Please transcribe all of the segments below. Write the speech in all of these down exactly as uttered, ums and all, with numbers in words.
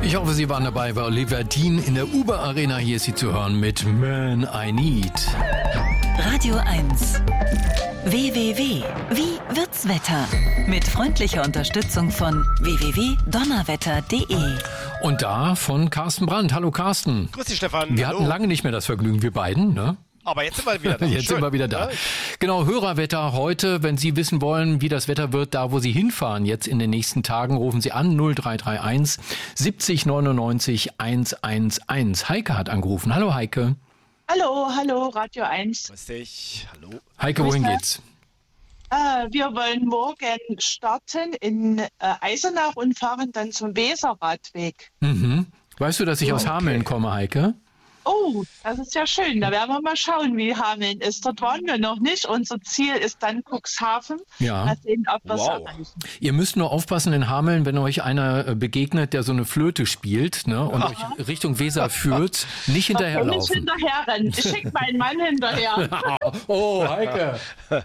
Ich hoffe, Sie waren dabei bei Olivia Dean in der Uber Arena. Hier ist sie zu hören mit Man I Need. Radio eins. W W W. Wie wird's Wetter? Mit freundlicher Unterstützung von w w w punkt donnerwetter punkt d e. Und da von Carsten Brandt. Hallo Carsten. Grüß dich, Stefan. Wir Hallo. hatten lange nicht mehr das Vergnügen, wir beiden, ne? Aber jetzt sind wir wieder da. Jetzt Schön. sind wir wieder da. Ja. Genau, Hörerwetter heute. Wenn Sie wissen wollen, wie das Wetter wird, da wo Sie hinfahren, jetzt in den nächsten Tagen, rufen Sie an null drei drei eins siebzig neunundneunzig hundertelf. Heike hat angerufen. Hallo Heike. Hallo, hallo, Radio eins. Grüß dich. Hallo. Heike, wohin geht's? Äh, wir wollen morgen starten in äh, Eisenach und fahren dann zum Weserradweg. Mhm. Weißt du, dass ich aus Okay. Hameln komme, Heike? Oh, das ist ja schön. Da werden wir mal schauen, wie Hameln ist. Dort waren wir noch nicht. Unser Ziel ist dann Cuxhaven. Ja. Mal sehen, ob wir es Wow. erreichen. Ihr müsst nur aufpassen in Hameln, wenn euch einer äh, begegnet, der so eine Flöte spielt, ne, und euch Richtung Weser führt, nicht Und nicht hinterherlaufen. hinterher rennen. Ich schicke meinen Mann hinterher. Oh, Heike.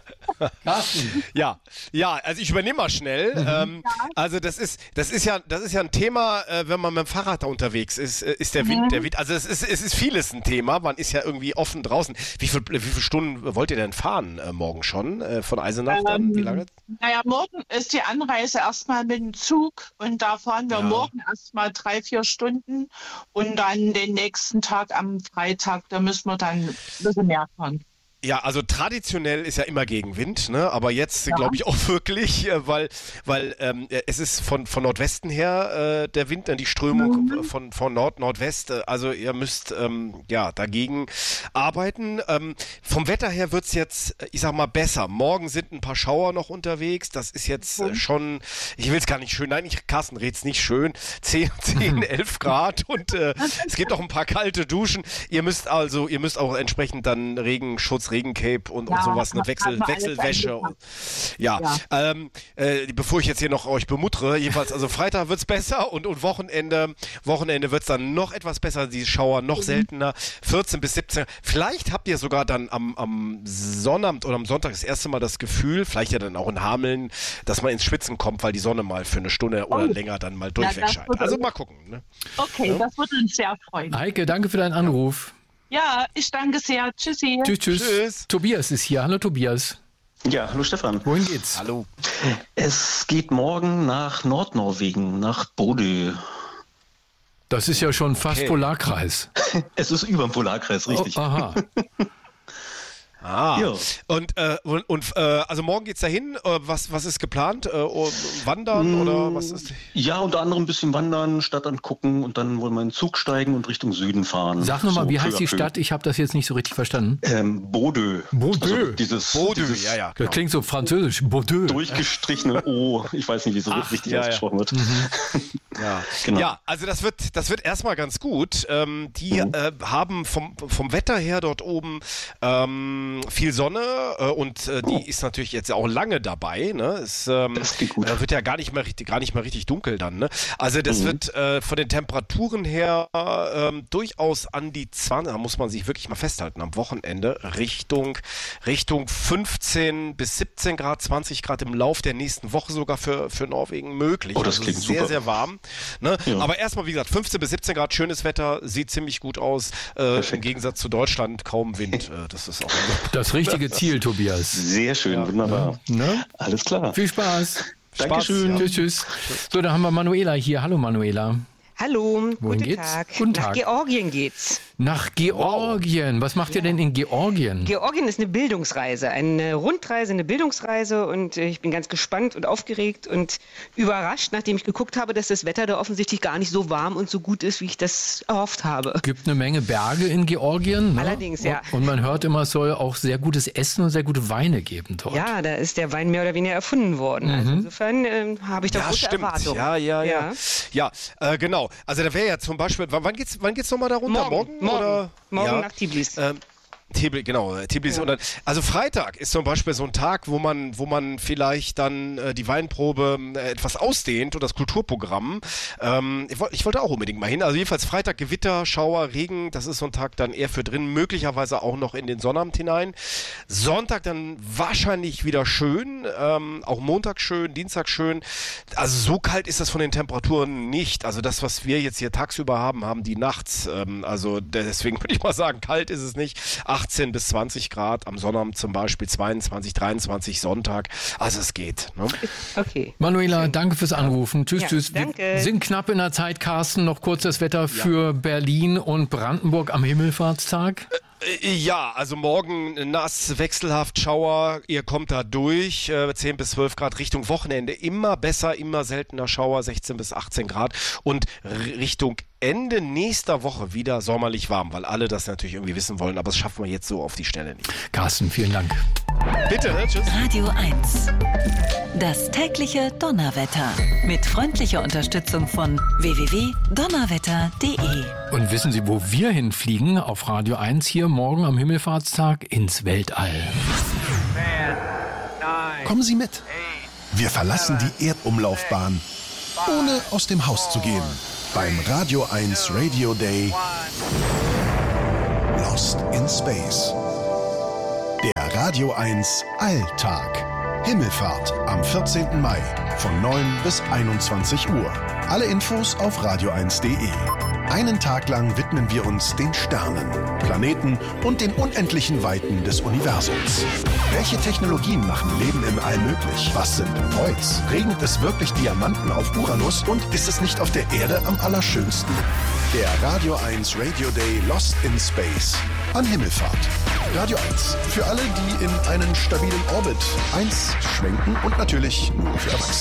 Carsten. Ja, ja, also ich übernehme mal schnell. Ähm, also das ist, das ist ja, das ist ja ein Thema, äh, wenn man mit dem Fahrrad da unterwegs ist, äh, ist der Wind, der Wind. Also es ist, es ist vieles ein Thema. Man ist ja irgendwie offen draußen. Wie viel, wie viele Stunden wollt ihr denn fahren äh, morgen schon äh, von Eisenach dann? Wie lange? Naja, morgen ist die Anreise erstmal mit dem Zug und da fahren wir Ja. morgen erstmal drei, vier Stunden und dann den nächsten Tag am Freitag, da müssen wir dann ein bisschen mehr fahren. Ja, also traditionell ist ja immer Gegenwind, ne? Aber jetzt Ja. glaube ich auch wirklich, äh, weil, weil ähm, äh, es ist von, von Nordwesten her äh, der Wind, äh, die Strömung Mhm. äh, von, von Nord, Nordwest. Äh, also ihr müsst ähm, ja dagegen arbeiten. Ähm, vom Wetter her wird's jetzt, äh, ich sag mal, besser. Morgen sind ein paar Schauer noch unterwegs. Das ist jetzt äh, schon, ich will es gar nicht schön, nein, ich, Carsten red's nicht schön. zehn, zehn, elf Grad und äh, es gibt auch ein paar kalte Duschen. Ihr müsst also, ihr müsst auch entsprechend dann Regenschutz, Regencape und, und Ja, sowas, eine haben Wechsel, wir alles Wechselwäsche. Und, ja, Ja. Ähm, äh, bevor ich jetzt hier noch euch bemuttere, jedenfalls, also Freitag wird's besser und, und Wochenende, Wochenende wird's dann noch etwas besser, die Schauer noch seltener, vierzehn bis siebzehn. Vielleicht habt ihr sogar dann am, am Sonnabend oder am Sonntag das erste Mal das Gefühl, vielleicht ja dann auch in Hameln, dass man ins Schwitzen kommt, weil die Sonne mal für eine Stunde oder Oh. länger dann mal das durchweg scheint. wird Also uns- mal gucken. Ne? Okay, das würde uns sehr freuen. Heike, danke für deinen Anruf. Ja, ich danke sehr. Tschüssi. Tschüss, tschüss. Tschüss. Tobias ist hier. Hallo Tobias. Ja, hallo Stefan. Wohin geht's? Hallo. Es geht morgen nach Nordnorwegen, nach Bodø. Das ist ja schon fast Okay. Polarkreis. Es ist über dem Polarkreis, richtig. Oh, aha. Ah, Ja. und, äh, und, und äh, also morgen geht's dahin. Äh, was, was ist geplant? Äh, oh, wandern oder was ist? Ja, unter anderem ein bisschen wandern, Stadt angucken und dann wollen wir in den Zug steigen und Richtung Süden fahren. Sag nochmal, So wie peu heißt à die peu. Stadt? Ich habe das jetzt nicht so richtig verstanden. Ähm, Bodø. Bodø. Also dieses, Bodø, dieses ja, ja. Das Genau. klingt so französisch. Bordeaux. durchgestrichene O. Ich weiß nicht, wie es so Ach, richtig ja, ja. ausgesprochen wird. Ja. Genau. ja, also das wird, das wird erstmal ganz gut. Ähm, die Mhm. äh, haben vom, vom Wetter her dort oben ähm, viel Sonne äh, und äh, die Oh. ist natürlich jetzt auch lange dabei. Ne? Es ähm, Das klingt gut. äh, wird ja gar nicht mehr richtig, gar nicht mehr richtig dunkel dann. Ne? Also das Mhm. wird äh, von den Temperaturen her ähm, durchaus an die zwanzig, da muss man sich wirklich mal festhalten, am Wochenende Richtung, Richtung fünfzehn bis siebzehn Grad, zwanzig Grad im Lauf der nächsten Woche sogar für, für Norwegen möglich. Oh, das Also klingt sehr, super. sehr warm. Ne? Ja. Aber erstmal, wie gesagt, fünfzehn bis siebzehn Grad, schönes Wetter, sieht ziemlich gut aus. Äh, Im Perfekt. Gegensatz zu Deutschland kaum Wind. Äh, das ist auch Das richtige Ziel, Tobias. Sehr schön, wunderbar. Ne? Alles klar. Viel Spaß. Dankeschön. ja. Tschüss, tschüss. So, da haben wir Manuela hier. Hallo Manuela. Hallo, Wohin guten geht's? Tag. Guten Nach Tag. Georgien geht's. Nach Georgien. Was macht ihr denn in Georgien? Georgien ist eine Bildungsreise, eine Rundreise, eine Bildungsreise und äh, ich bin ganz gespannt und aufgeregt und überrascht, nachdem ich geguckt habe, dass das Wetter da offensichtlich gar nicht so warm und so gut ist, wie ich das erhofft habe. Gibt eine Menge Berge in Georgien. Ne? Allerdings, ja. Und man hört immer, es soll auch sehr gutes Essen und sehr gute Weine geben dort. Ja, da ist der Wein mehr oder weniger erfunden worden. Also insofern ähm, habe ich da Ja, große stimmt. Erwartungen. Ja, ja, ja. Ja. Ja, äh, genau. Also da wäre ja zum Beispiel, wann, wann geht's, wann geht's nochmal da runter? Morgen, morgen, oder? morgen ja. nach Tbilisi. Ähm, Tbilisi, genau, Tbilisi. Ja. Also Freitag ist zum Beispiel so ein Tag, wo man, wo man vielleicht dann äh, die Weinprobe äh, etwas ausdehnt und das Kulturprogramm. Ähm, ich, ich wollte auch unbedingt mal hin. Also jedenfalls Freitag Gewitter, Schauer, Regen. Das ist so ein Tag dann eher für drin, möglicherweise auch noch in den Sonnabend hinein. Sonntag dann wahrscheinlich wieder schön, ähm, auch Montag schön, Dienstag schön. Also so kalt ist das von den Temperaturen nicht. Also das, was wir jetzt hier tagsüber haben, haben die nachts. Ähm, also deswegen würde ich mal sagen, kalt ist es nicht. achtzehn bis zwanzig Grad, am Sonnabend zum Beispiel zweiundzwanzig, dreiundzwanzig Sonntag. Also es geht. Ne? Okay. Manuela, schön. Danke fürs Anrufen. Tschüss, ja, tschüss. Danke. Wir sind knapp in der Zeit, Carsten. Noch kurz das Wetter für ja. Berlin und Brandenburg am Himmelfahrtstag. Ja, also morgen nass, wechselhaft, Schauer, ihr kommt da durch, äh, zehn bis zwölf Grad Richtung Wochenende, immer besser, immer seltener Schauer, sechzehn bis achtzehn Grad und r- Richtung Ende nächster Woche wieder sommerlich warm, weil alle das natürlich irgendwie wissen wollen, aber das schaffen wir jetzt so auf die Schnelle nicht. Carsten, vielen Dank. Bitte, ne? Tschüss. Radio eins. Das tägliche Donnerwetter. Mit freundlicher Unterstützung von w w w punkt donnerwetter punkt d e. Und wissen Sie, wo wir hinfliegen? Auf Radio eins hier morgen am Himmelfahrtstag ins Weltall. Kommen Sie mit. Wir verlassen die Erdumlaufbahn, ohne aus dem Haus zu gehen. Beim Radio eins Radio Day Lost in Space. Der Radio eins Alltag. Himmelfahrt am vierzehnten Mai von neun bis einundzwanzig Uhr. Alle Infos auf radio eins punkt d e. Einen Tag lang widmen wir uns den Sternen, Planeten und den unendlichen Weiten des Universums. Welche Technologien machen Leben im All möglich? Was sind Voids? Regnet es wirklich Diamanten auf Uranus? Und ist es nicht auf der Erde am allerschönsten? Der Radio eins Radio Day Lost in Space an Himmelfahrt. Radio eins. Für alle, die in einen stabilen Orbit eins schwenken und natürlich nur für Erwachsene.